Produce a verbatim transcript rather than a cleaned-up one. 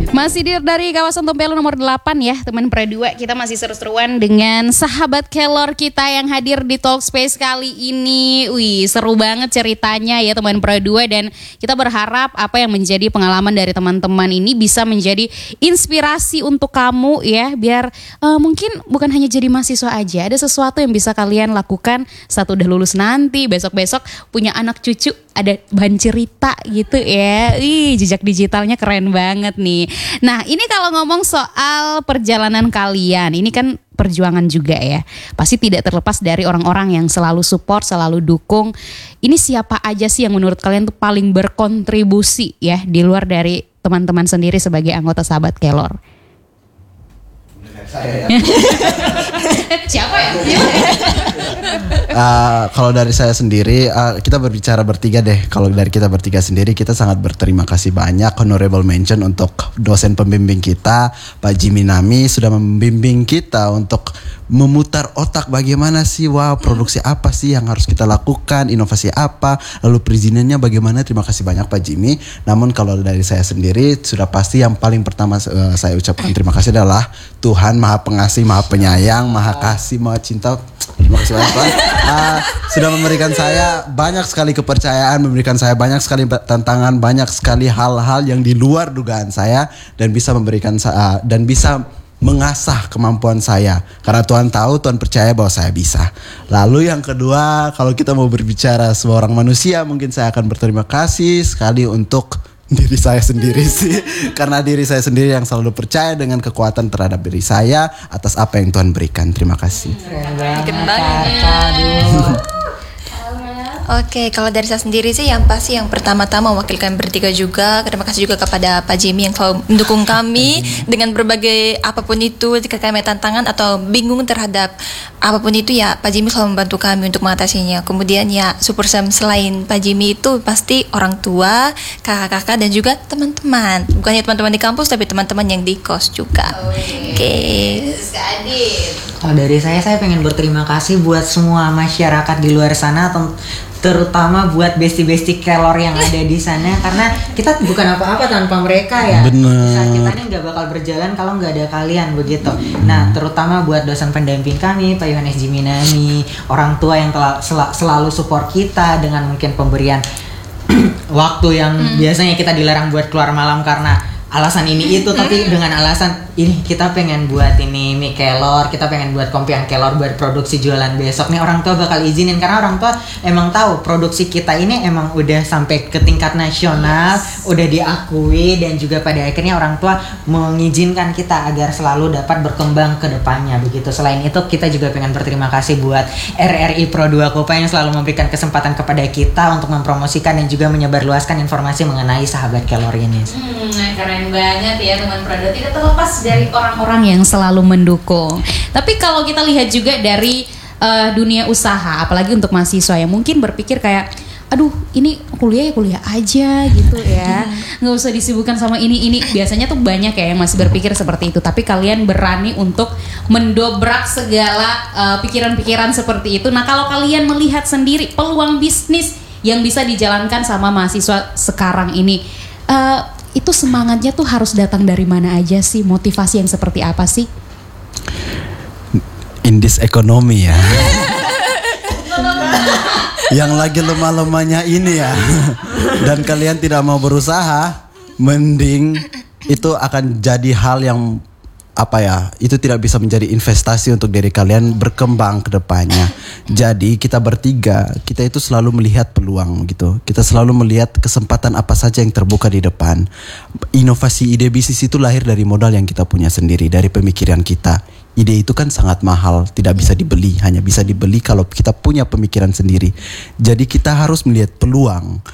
Masih di, dari kawasan Tompelo nomor delapan ya teman Pradua. Kita masih seru-seruan dengan sahabat Kelor kita yang hadir di Talkspace kali ini. Wih, seru banget ceritanya ya teman Pradua. Dan kita berharap apa yang menjadi pengalaman dari teman-teman ini bisa menjadi inspirasi untuk kamu ya. Biar uh, mungkin bukan hanya jadi mahasiswa aja, ada sesuatu yang bisa kalian lakukan saat udah lulus nanti, besok-besok punya anak cucu, ada bahan cerita gitu ya. Ih, jejak digitalnya keren banget nih. Nah, ini kalau ngomong soal perjalanan kalian, ini kan perjuangan juga ya. Pasti tidak terlepas dari orang-orang yang selalu support, selalu dukung. Ini siapa aja sih yang menurut kalian tuh paling berkontribusi ya di luar dari teman-teman sendiri sebagai anggota sahabat Kelor? Saya, ya. Siapa ya? uh, kalau dari saya sendiri, uh, kita berbicara bertiga deh. Kalau dari kita bertiga sendiri, kita sangat berterima kasih banyak. Honorable mention untuk dosen pembimbing kita, Pak Jimmy Nami, sudah membimbing kita untuk memutar otak bagaimana sih, wow, produksi apa sih yang harus kita lakukan, inovasi apa, lalu perizinannya bagaimana. Terima kasih banyak Pak Jimmy. Namun kalau dari saya sendiri, sudah pasti yang paling pertama uh, saya ucapkan terima kasih adalah Tuhan Maha Pengasih, Maha Penyayang, Maha Kasih, Maha Cinta. Terima kasih banyak Tuhan. Uh, sudah memberikan saya banyak sekali kepercayaan, memberikan saya banyak sekali tantangan, banyak sekali hal-hal yang di luar dugaan saya, dan bisa memberikan uh, dan bisa mengasah kemampuan saya, karena Tuhan tahu, Tuhan percaya bahwa saya bisa. Lalu yang kedua, kalau kita mau berbicara seorang manusia, mungkin saya akan berterima kasih sekali untuk diri saya sendiri sih, karena diri saya sendiri yang selalu percaya dengan kekuatan terhadap diri saya atas apa yang Tuhan berikan. Terima kasih. Oke, kalau dari saya sendiri sih yang pasti yang pertama-tama mewakilkan bertiga juga. Terima kasih juga kepada Pak Jimmy yang selalu mendukung kami dengan berbagai apapun itu, jika kami tantangan atau bingung terhadap apapun itu ya, Pak Jimmy selalu membantu kami untuk mengatasinya. Kemudian ya support system selain Pak Jimmy itu pasti orang tua, kakak-kakak dan juga teman-teman. Bukan hanya teman-teman di kampus tapi teman-teman yang di kos juga. Oke. Okay. Kalau dari saya, saya pengen berterima kasih buat semua masyarakat di luar sana, terutama buat besti-besti Kelor yang ada di sana, karena kita bukan apa-apa tanpa mereka ya. Bener. Saat kita ini nggak bakal berjalan kalau nggak ada kalian begitu. Nah, terutama buat dosen pendamping kami, Pak Yohanes Jiminani, orang tua yang telah sel- selalu support kita dengan mungkin pemberian waktu yang hmm. biasanya kita dilarang buat keluar malam karena alasan ini itu, tapi dengan alasan ini kita pengen buat ini mie Kelor, kita pengen buat kompian Kelor buat produksi jualan besok nih, orang tua bakal izinin karena orang tua emang tahu produksi kita ini emang udah sampai ke tingkat nasional, yes. udah diakui, dan juga pada akhirnya orang tua mengizinkan kita agar selalu dapat berkembang ke depannya begitu. Selain itu kita juga pengen berterima kasih buat R R I Pro dua Kopa yang selalu memberikan kesempatan kepada kita untuk mempromosikan dan juga menyebarluaskan informasi mengenai sahabat Kelor ini. Hmm, keren banget ya teman Pradua, tidak terlepas dari orang-orang yang selalu mendukung. Tapi kalau kita lihat juga dari uh, dunia usaha, apalagi untuk mahasiswa yang mungkin berpikir kayak, aduh ini kuliah ya kuliah aja gitu ya, nggak usah disibukkan sama ini ini. Biasanya tuh banyak ya yang masih berpikir seperti itu. Tapi kalian berani untuk mendobrak segala uh, pikiran-pikiran seperti itu. Nah, kalau kalian melihat sendiri peluang bisnis yang bisa dijalankan sama mahasiswa sekarang ini, uh, itu semangatnya tuh harus datang dari mana aja sih? Motivasi yang seperti apa sih? In this economy ya. Yang lagi lemah-lemahnya ini ya. Dan kalian tidak mau berusaha, mending itu akan jadi hal yang apa ya, itu tidak bisa menjadi investasi untuk diri kalian berkembang ke depannya. Jadi kita bertiga, kita itu selalu melihat peluang gitu. Kita selalu melihat kesempatan apa saja yang terbuka di depan. Inovasi ide bisnis itu lahir dari modal yang kita punya sendiri, dari pemikiran kita. Ide itu kan sangat mahal, tidak bisa dibeli, hanya bisa dibeli kalau kita punya pemikiran sendiri. Jadi kita harus melihat peluang.